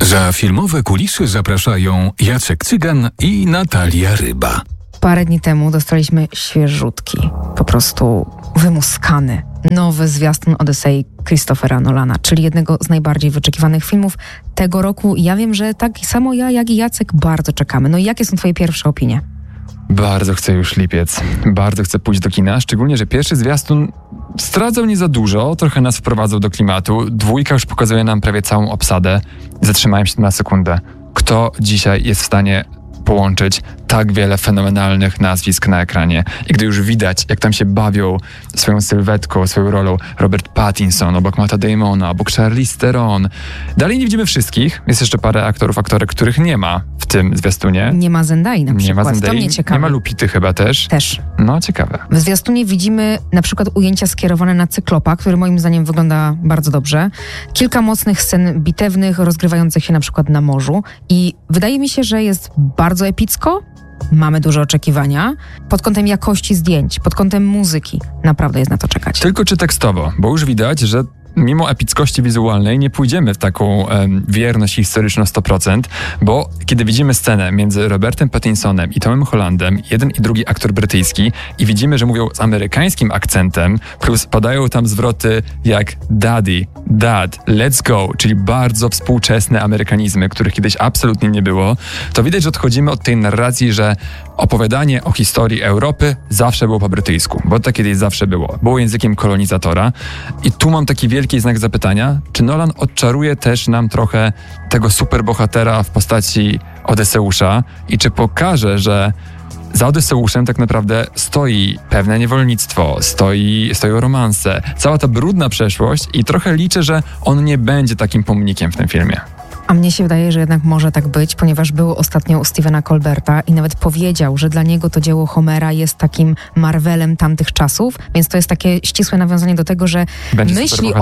Za filmowe kulisy zapraszają Jacek Cygan i Natalia Ryba. Parę dni temu dostaliśmy świeżutki, po prostu wymuskany, nowy zwiastun Odysei Christophera Nolana, czyli jednego z najbardziej wyczekiwanych filmów tego roku. Ja wiem, że tak samo ja, jak i Jacek bardzo czekamy. No i jakie są twoje pierwsze opinie? Bardzo chcę już lipiec. Bardzo chcę pójść do kina, szczególnie, że pierwszy zwiastun zdradzał nie za dużo, trochę nas wprowadzał do klimatu. Dwójka już pokazuje nam prawie całą obsadę. Zatrzymałem się na sekundę. Kto dzisiaj jest w stanie połączyć tak wiele fenomenalnych nazwisk na ekranie? I gdy już widać, jak tam się bawią swoją sylwetką, swoją rolą Robert Pattinson, obok Matta Damona, obok Charlize Theron. Dalej nie widzimy wszystkich. Jest jeszcze parę aktorów, aktorek, których nie ma w tym zwiastunie. Nie ma Zendai na przykład. Nie ma Zendai, to mnie ciekawi. nie ma Lupity chyba też. No, ciekawe. W zwiastunie widzimy na przykład ujęcia skierowane na Cyklopa, który moim zdaniem wygląda bardzo dobrze. Kilka mocnych scen bitewnych, rozgrywających się na przykład na morzu. I wydaje mi się, że jest bardzo epicko. Mamy duże oczekiwania. Pod kątem jakości zdjęć, pod kątem muzyki. Naprawdę jest na to czekać. Tylko czy tekstowo? Bo już widać, że mimo epickości wizualnej nie pójdziemy w taką wierność historyczną 100%, bo kiedy widzimy scenę między Robertem Pattinsonem i Tomem Hollandem, jeden i drugi aktor brytyjski, i widzimy, że mówią z amerykańskim akcentem, plus padają tam zwroty jak daddy, dad, let's go, czyli bardzo współczesne amerykanizmy, których kiedyś absolutnie nie było, to widać, że odchodzimy od tej narracji, że opowiadanie o historii Europy zawsze było po brytyjsku, bo to kiedyś zawsze było. Było językiem kolonizatora. I tu mam taki wielki znak zapytania, czy Nolan odczaruje też nam trochę tego superbohatera w postaci Odyseusza i czy pokaże, za Odyseuszem tak naprawdę stoi pewne niewolnictwo, stoją romanse, cała ta brudna przeszłość, i trochę liczę, że on nie będzie takim pomnikiem w tym filmie. A mnie się wydaje, że jednak może tak być, ponieważ był ostatnio u Stephena Colberta i nawet powiedział, że dla niego to dzieło Homera jest takim Marvelem tamtych czasów, więc to jest takie ścisłe nawiązanie do tego, że myśli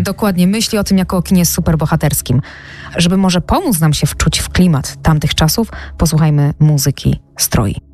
o tym jako o kinie superbohaterskim. Żeby może pomóc nam się wczuć w klimat tamtych czasów, posłuchajmy muzyki Stroi.